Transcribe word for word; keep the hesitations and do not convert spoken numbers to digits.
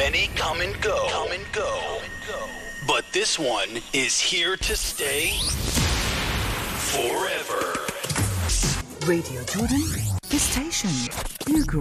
Many come and go. Come and go. But this one is here to stay forever. Radio Jordan, the station you grew